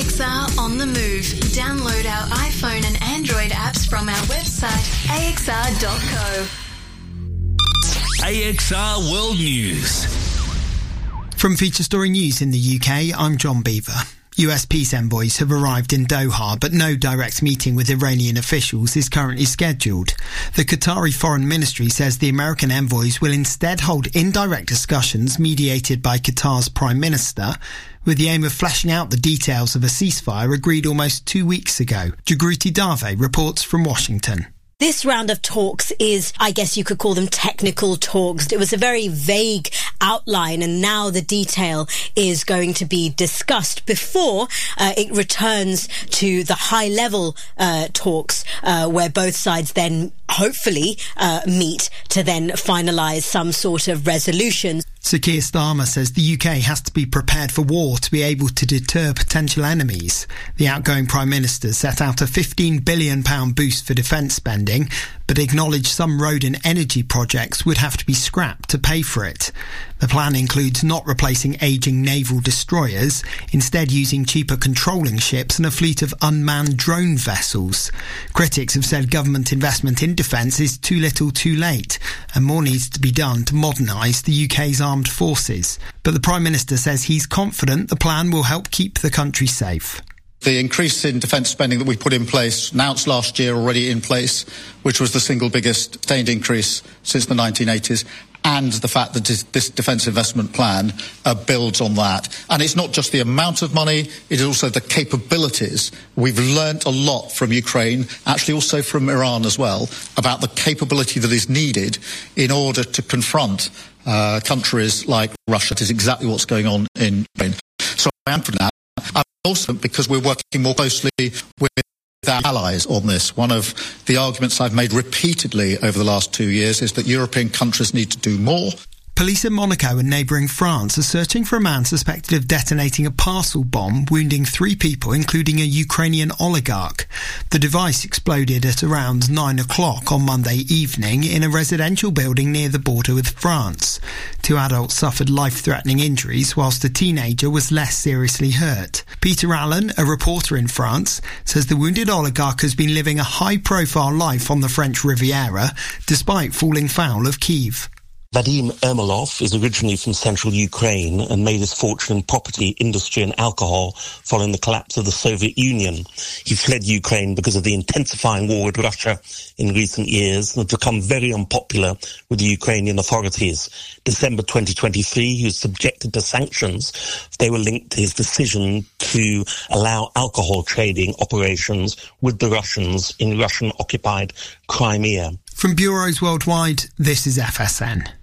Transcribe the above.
AXR on the move. Download our iPhone and Android apps from our website, axr.co. AXR World News. From Feature Story News in the UK, I'm John Beaver. US peace envoys have arrived in Doha, but no direct meeting with Iranian officials is currently scheduled. The Qatari Foreign Ministry says the American envoys will instead hold indirect discussions mediated by Qatar's Prime Minister, with the aim of fleshing out the details of a ceasefire agreed almost 2 weeks ago. Jagruti Dave reports from Washington. This round of talks is, I guess you could call them technical talks. It was a very vague outline, and now the detail is going to be discussed before it returns to the high-level talks where both sides then hopefully meet to then finalise some sort of resolution. Sir Keir Starmer says the UK has to be prepared for war to be able to deter potential enemies. The outgoing Prime Minister set out a £15 billion boost for defence spending, but acknowledged some road and energy projects would have to be scrapped to pay for it. The plan includes not replacing ageing naval destroyers, instead using cheaper controlling ships and a fleet of unmanned drone vessels. Critics have said government investment in defence is too little too late, and more needs to be done to modernise the UK's armed forces. But the Prime Minister says he's confident the plan will help keep the country safe. The increase in defence spending that we put in place, announced last year, already in place, which was the single biggest sustained increase since the 1980s, and the fact that this defence investment plan builds on that. And it's not just the amount of money, it is also the capabilities. We've learnt a lot from Ukraine, actually also from Iran as well, about the capability that is needed in order to confront countries like Russia. It is exactly what's going on in Ukraine. So I am for that. I'm also because we're working more closely with our allies on this. One of the arguments I've made repeatedly over the last 2 years is that European countries need to do more. Police in Monaco and neighbouring France are searching for a man suspected of detonating a parcel bomb, wounding 3 people, including a Ukrainian oligarch. The device exploded at around 9 o'clock on Monday evening in a residential building near the border with France. 2 adults suffered life-threatening injuries, whilst a teenager was less seriously hurt. Peter Allen, a reporter in France, says the wounded oligarch has been living a high-profile life on the French Riviera, despite falling foul of Kyiv. Vadim Ermolov is originally from central Ukraine and made his fortune in property, industry and alcohol following the collapse of the Soviet Union. He fled Ukraine because of the intensifying war with Russia in recent years and had become very unpopular with the Ukrainian authorities. December 2023, he was subjected to sanctions. They were linked to his decision to allow alcohol trading operations with the Russians in Russian-occupied Crimea. From bureaus worldwide, this is FSN.